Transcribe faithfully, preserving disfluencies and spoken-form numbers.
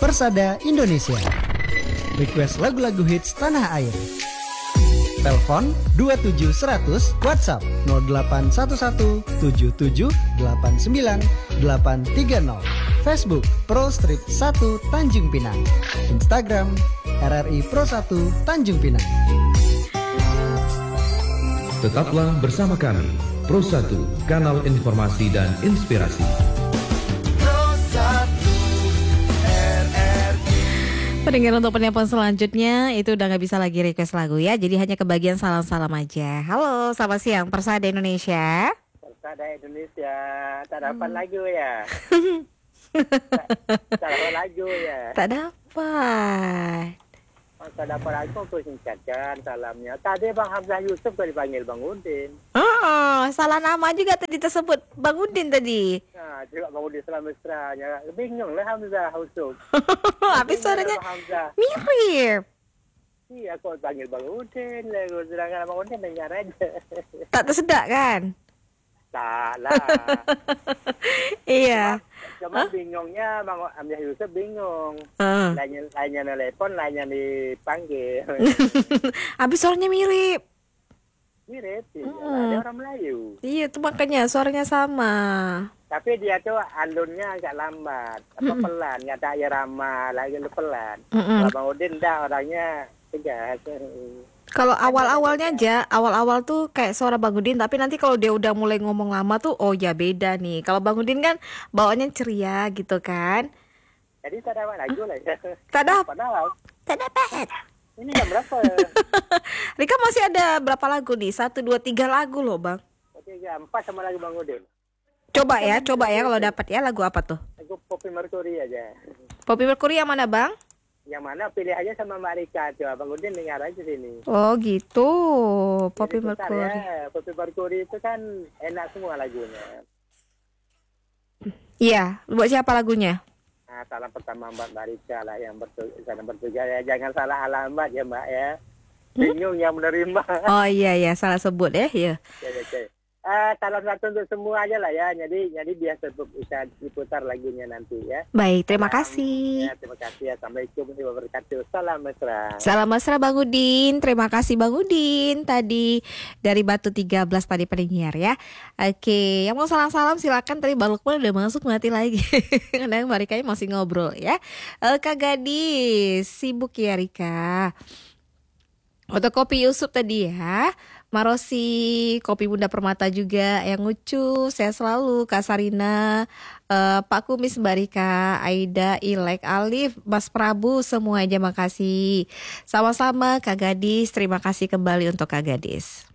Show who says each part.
Speaker 1: Persada Indonesia. Request lagu-lagu hits tanah air. Telepon dua tujuh seratus, WhatsApp nol delapan satu satu tujuh tujuh delapan sembilan delapan tiga nol. Facebook Pro Strip satu Tanjung Pinang. Instagram R R I Pro satu Tanjung Pinang.
Speaker 2: Tetaplah bersama kami, Pro satu, kanal informasi dan inspirasi.
Speaker 3: Pendengar, untuk penelpon selanjutnya itu udah gak bisa lagi request lagu ya. Jadi hanya kebagian salam-salam aja. Halo, selamat siang Persada Indonesia.
Speaker 4: Persada Indonesia, tak dapat hmm. lagu ya. tak, tak dapat lagu ya.
Speaker 3: Tak dapat.
Speaker 4: Oh, tak dapat lagu, aku singkatkan salamnya. Tadi Bang Hamzah Yusuf kau dipanggil Bang Udin.
Speaker 3: Oh, salah nama juga tadi tersebut Bang Udin tadi.
Speaker 4: Nah, juga Bang Udin Selamat Mesra. Bingung lah Hamzah Yusuf.
Speaker 3: Habis suaranya mirip.
Speaker 4: Iya, kau panggil Bang Udin. Lagu sedangkan Bang Udin dengar aja.
Speaker 3: Tak tersedak kan?
Speaker 4: Tak lah.
Speaker 3: Iya.
Speaker 4: Cuma, cuma bingungnya Bang Hamzah Yusuf bingung.
Speaker 3: Uh.
Speaker 4: Lainnya lainnya telepon, lainnya dipanggil.
Speaker 3: Habis suaranya mirip.
Speaker 4: Mirip sih,
Speaker 3: hmm.
Speaker 4: ada orang Melayu.
Speaker 3: Iya, itu makanya suaranya sama.
Speaker 4: Tapi dia tuh alunnya agak lambat, apa mm-mm. pelan, nggak ada ya ramah, lagi pelan. Kalau Bang Udin dah orangnya tegas.
Speaker 3: Kalau awal-awalnya aja, awal-awal tuh kayak suara Bang Udin, tapi nanti kalau dia udah mulai ngomong lama tuh, oh ya beda nih. Kalau Bang Udin kan bawaannya ceria gitu kan.
Speaker 4: Jadi tak ada lagu lah ya.
Speaker 3: Tak ada.
Speaker 4: Tak dapat. Ini jam berapa?
Speaker 3: Rika masih ada berapa lagu nih? Satu, dua, tiga lagu loh Bang.
Speaker 4: Tiga, empat sama lagu Bang Udin.
Speaker 3: Coba ya, coba ya kalau dapat ya, lagu apa tuh?
Speaker 4: Lagu Poppy Mercury aja.
Speaker 3: Poppy Mercury yang mana Bang?
Speaker 4: Yang mana pilih aja sama Mbak Rika, coba Bang Udin dengar aja sini.
Speaker 3: Oh gitu, Poppy Mercury.
Speaker 4: Ya. Poppy Mercury itu kan enak semua lagunya.
Speaker 3: Iya, buat siapa lagunya?
Speaker 4: Nah, salam pertama Mbak Rika lah yang bertugas, sana bertugas ya, jangan salah alamat ya Mbak ya. Bingung hmm? yang menerima. Oh
Speaker 3: iya ya, salah sebut ya, ya.
Speaker 4: Ya, ya, ya. Uh, salam satu untuk semua aja lah ya. Jadi jadi biasa bisa diputar lagunya nanti ya.
Speaker 3: Baik, terima salam, kasih.
Speaker 4: Ya, terima kasih. Assalamualaikum warahmatullahi wabarakatuh. Salam mesra.
Speaker 3: Salam mesra Bang Udin. Terima kasih Bang Udin tadi dari Batu tiga belas tadi pendengar ya. Oke, yang mau salam-salam silakan. Tadi Bang Lukman udah masuk, mati lagi. Karena mereka masih ngobrol ya. Uh, Kak Gadis, sibuk ya Rika. Fotokopi Yusuf tadi ya. Marosi, Kopi Bunda Permata juga yang lucu, saya selalu, Kak Sarina, uh, Pak Kumis, Mbak Rika, Aida, Ilek, Alif, Mas Prabu, semua aja makasih. Sama-sama Kak Gadis, terima kasih kembali untuk Kak Gadis.